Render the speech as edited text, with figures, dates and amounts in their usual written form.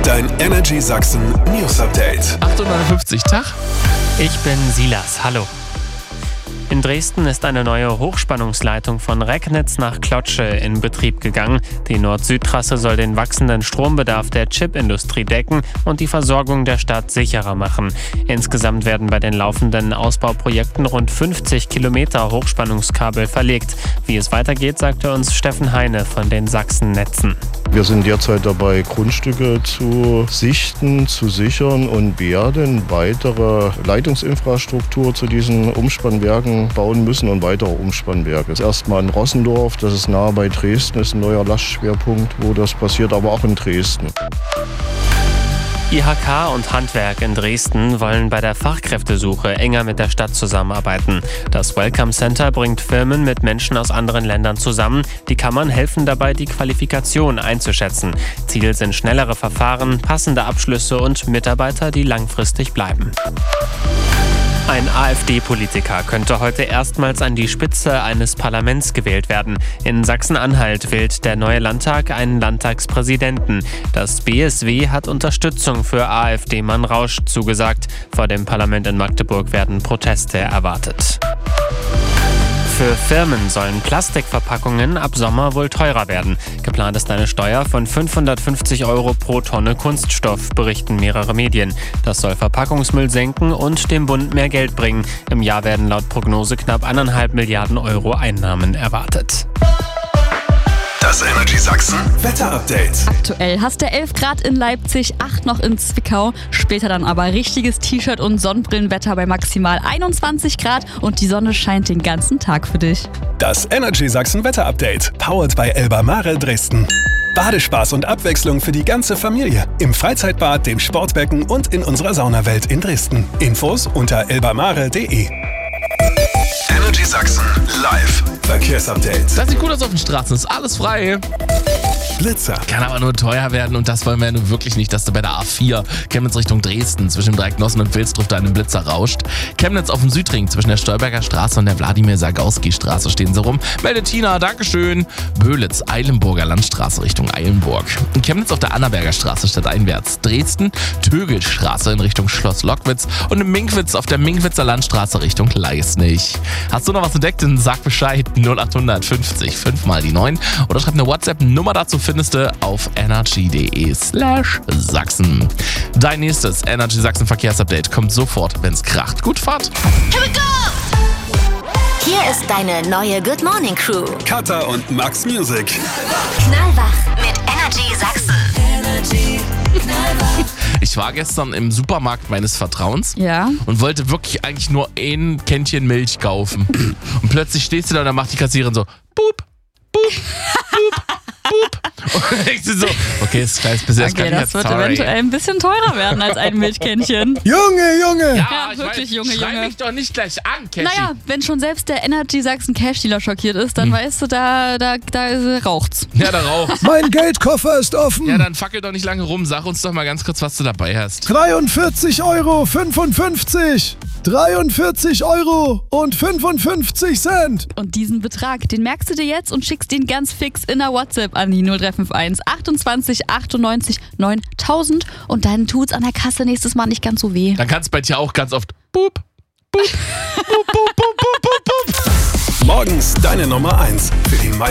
Dein Energy Sachsen News Update. 859 Tag. Ich bin Silas, hallo. In Dresden ist eine neue Hochspannungsleitung von Recknitz nach Klotzsche in Betrieb gegangen. Die Nord-Süd-Trasse soll den wachsenden Strombedarf der Chipindustrie decken und die Versorgung der Stadt sicherer machen. Insgesamt werden bei den laufenden Ausbauprojekten rund 50 Kilometer Hochspannungskabel verlegt. Wie es weitergeht, sagte uns Steffen Heine von den Sachsen-Netzen. Wir sind derzeit dabei, Grundstücke zu sichten, zu sichern und werden weitere Leitungsinfrastruktur zu diesen Umspannwerken bauen müssen und weitere Umspannwerke. Erstmal in Rossendorf, das ist nahe bei Dresden, ist ein neuer Lastschwerpunkt, wo das passiert, aber auch in Dresden. IHK und Handwerk in Dresden wollen bei der Fachkräftesuche enger mit der Stadt zusammenarbeiten. Das Welcome Center bringt Firmen mit Menschen aus anderen Ländern zusammen. Die Kammern helfen dabei, die Qualifikation einzuschätzen. Ziel sind schnellere Verfahren, passende Abschlüsse und Mitarbeiter, die langfristig bleiben. Ein AfD-Politiker könnte heute erstmals an die Spitze eines Parlaments gewählt werden. In Sachsen-Anhalt wählt der neue Landtag einen Landtagspräsidenten. Das BSW hat Unterstützung für AfD-Mann Rausch zugesagt. Vor dem Parlament in Magdeburg werden Proteste erwartet. Für Firmen sollen Plastikverpackungen ab Sommer wohl teurer werden. Geplant ist eine Steuer von 550 € pro Tonne Kunststoff, berichten mehrere Medien. Das soll Verpackungsmüll senken und dem Bund mehr Geld bringen. Im Jahr werden laut Prognose knapp 1,5 Milliarden € Einnahmen erwartet. Das Energy Sachsen Wetter-Update. Aktuell hast du 11 Grad in Leipzig, 8 noch in Zwickau. Später dann aber richtiges T-Shirt und Sonnenbrillenwetter bei maximal 21 Grad und die Sonne scheint den ganzen Tag für dich. Das Energy Sachsen Wetter-Update. Powered by Elba Mare Dresden. Badespaß und Abwechslung für die ganze Familie. Im Freizeitbad, dem Sportbecken und in unserer Saunawelt in Dresden. Infos unter elbamare.de. Energy Sachsen live. Verkehrsupdate. Das sieht gut aus auf den Straßen, ist alles frei. Blitzer. Kann aber nur teuer werden und das wollen wir ja nun wirklich nicht, dass du bei der A4 Chemnitz Richtung Dresden zwischen dem Dreieck Nossen und Wilsdruff da einen Blitzer rauscht. Chemnitz auf dem Südring zwischen der Stolberger Straße und der Wladimir-Sargowski-Straße stehen sie rum. Meldet Tina, Dankeschön. Böhlitz, Eilenburger Landstraße Richtung Eilenburg. In Chemnitz auf der Annaberger Straße stadteinwärts. Dresden, Tögelstraße in Richtung Schloss Lockwitz und in Minkwitz auf der Minkwitzer Landstraße Richtung Leisnig. Hast du noch was entdeckt? Dann sag Bescheid. 0800 50 5 mal die 9 oder schreib eine WhatsApp-Nummer dazu, findest du auf energy.de/Sachsen. Dein nächstes Energy Sachsen Verkehrsupdate kommt sofort, wenn's kracht. Gut Fahrt! Here we go! Hier ist deine neue Good Morning Crew. Katha und Max Music. Knallwach mit Energy Sachsen. Ich war gestern im Supermarkt meines Vertrauens und wollte wirklich eigentlich nur ein Kännchen Milch kaufen. Und plötzlich stehst du da und dann macht die Kassiererin so, boop, boop, boop, boop. Und ich so, okay, das ist bis jetzt Okay, das wird eventuell ein bisschen teurer werden als ein Milchkännchen. Junge! Ja, wirklich, Junge. Schrei mich doch nicht gleich an, Cashy. Naja, wenn schon selbst der Energy Sachsen Cash-Dealer schockiert ist, dann weißt du, da raucht's. Ja, da raucht's. Mein Geldkoffer ist offen. Ja, dann fackel doch nicht lange rum. Sag uns doch mal ganz kurz, was du dabei hast. 43,55 €. 43,55 €. Und diesen Betrag, den merkst du dir jetzt und schickst ihn ganz fix in der WhatsApp an die 0351 28 98 9000 und dann tut's an der Kasse nächstes Mal nicht ganz so weh. Dann kann's bei dir auch ganz oft boop, boop, boop, boop, boop, boop, boop, boop. Morgens deine Nummer 1 für die